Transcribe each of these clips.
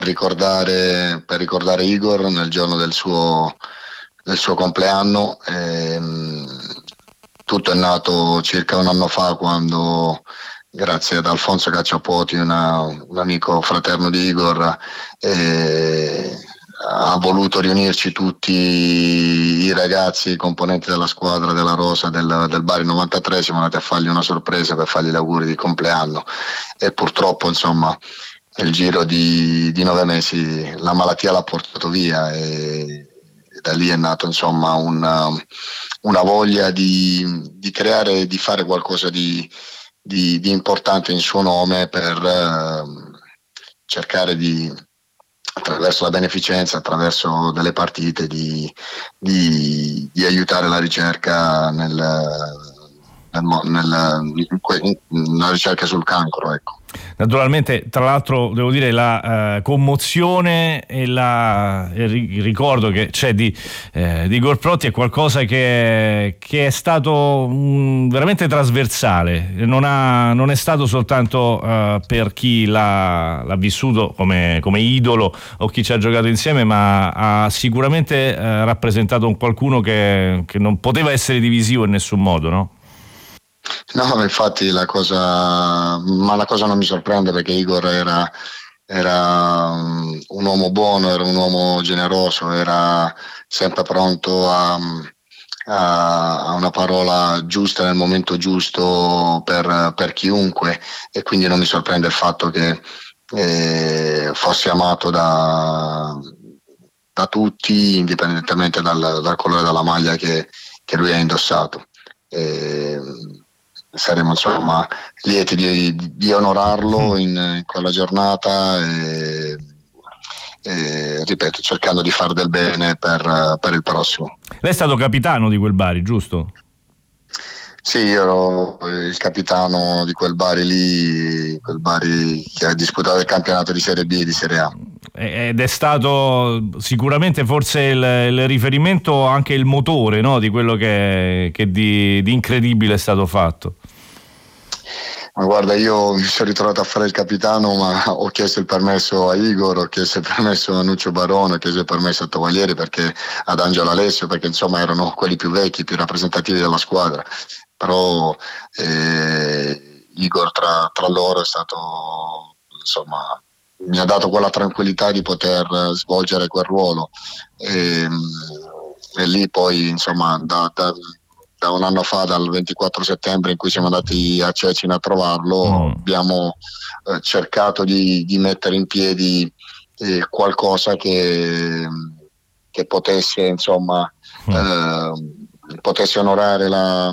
per ricordare Igor nel giorno del suo compleanno. Tutto è nato circa un anno fa, quando, grazie ad Alfonso Cacciapoti, un amico fraterno di Igor, ha voluto riunirci tutti i ragazzi, i componenti della squadra della Rosa del Bari 93. Siamo andati a fargli una sorpresa per fargli gli auguri di compleanno, e purtroppo, insomma, nel giro di 9 mesi la malattia l'ha portato via, e da lì è nato, insomma, una voglia di creare, di fare qualcosa di importante in suo nome, per cercare attraverso la beneficenza, attraverso delle partite, di aiutare la ricerca nella ricerca sul cancro, ecco. Naturalmente, tra l'altro, devo dire, la commozione e il ricordo che c'è di Igor Protti è qualcosa che è stato veramente trasversale. Non è stato soltanto per chi l'ha vissuto come idolo o chi ci ha giocato insieme, ma ha sicuramente rappresentato un qualcuno che non poteva essere divisivo in nessun modo, no? No, infatti la cosa non mi sorprende, perché Igor era un uomo buono, era un uomo generoso, era sempre pronto a una parola giusta nel momento giusto per chiunque, e quindi non mi sorprende il fatto che fosse amato da tutti, indipendentemente dal colore della maglia che lui ha indossato. Saremo, insomma, lieti di onorarlo in quella giornata, e ripeto, cercando di fare del bene per il prossimo. Lei è stato capitano di quel Bari, giusto? Sì, io ero il capitano di quel Bari che ha disputato il campionato di Serie B e di Serie A. Ed è stato sicuramente forse il riferimento, anche il motore, no, di quello che di incredibile è stato fatto. Ma guarda, io mi sono ritrovato a fare il capitano, ma ho chiesto il permesso a Igor, ho chiesto il permesso a Nuccio Barone, ho chiesto il permesso a Tovaglieri, perché ad Angelo Alessio, perché insomma erano quelli più vecchi, più rappresentativi della squadra. Però Igor tra loro è stato, insomma, mi ha dato quella tranquillità di poter svolgere quel ruolo, e lì poi, insomma, da un anno fa, dal 24 settembre in cui siamo andati a Cecina a trovarlo, abbiamo cercato di mettere in piedi qualcosa che potesse, insomma, potesse onorare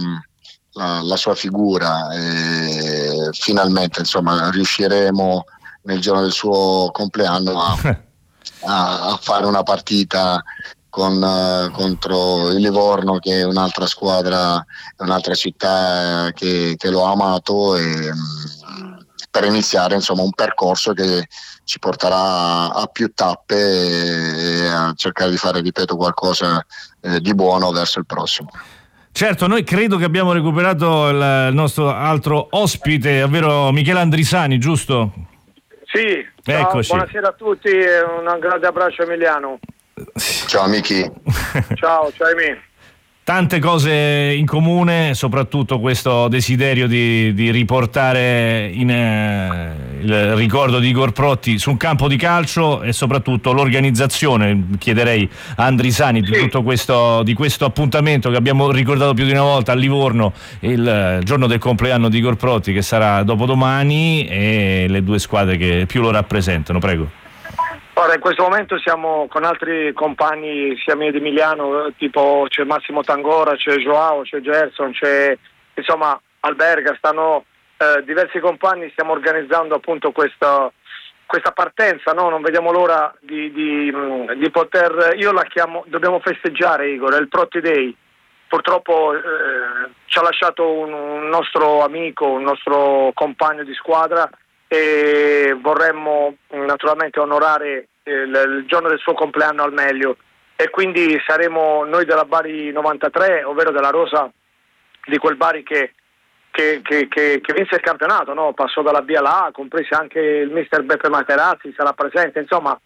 la sua figura, e finalmente, insomma, riusciremo nel giorno del suo compleanno a fare una partita contro il Livorno, che è un'altra squadra, un'altra città che lo ha amato, e per iniziare, insomma, un percorso che ci porterà a più tappe, e a cercare di fare, ripeto, qualcosa di buono verso il prossimo. Certo, noi credo che abbiamo recuperato il nostro altro ospite, ovvero Michele Andrisani, giusto? Sì, ciao, eccoci. Buonasera a tutti e un grande abbraccio a Emiliano. Ciao amici. Ciao Emi. Tante cose in comune, soprattutto questo desiderio di riportare il ricordo di Igor Protti su un campo di calcio, e soprattutto l'organizzazione. Chiederei a Andrisani di questo appuntamento che abbiamo ricordato più di una volta a Livorno, il giorno del compleanno di Igor Protti, che sarà dopodomani, e le due squadre che più lo rappresentano. Prego. Ora, in questo momento siamo con altri compagni, sia miei di Emiliano, tipo c'è Massimo Tangora, c'è Joao, c'è Gerson, c'è insomma Alberga, stanno diversi compagni, stiamo organizzando appunto questa partenza, no? Non vediamo l'ora di poter, io la chiamo, dobbiamo festeggiare Igor, è il Protti Day. Purtroppo ci ha lasciato un nostro amico, un nostro compagno di squadra, e vorremmo naturalmente onorare il giorno del suo compleanno al meglio, e quindi saremo noi della Bari 93, ovvero della rosa di quel Bari che vinse il campionato, no? Passò dalla B alla A, compreso anche il mister Beppe Materazzi, sarà presente, insomma